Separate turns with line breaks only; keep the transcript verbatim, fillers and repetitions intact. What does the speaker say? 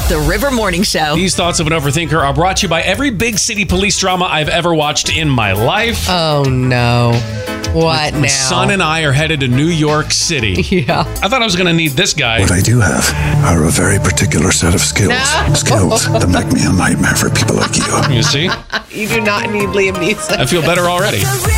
The River Morning Show.
These thoughts of an overthinker are brought to you by every big city police drama I've ever watched in my life.
Oh, no. What
my
now?
My son and I are headed to New York City.
Yeah.
I thought I was going to need this guy.
What I do have are a very particular set of skills.
No.
Skills that make me a nightmare for people like you.
You see?
You do not need Liam Neeson.
I feel better already.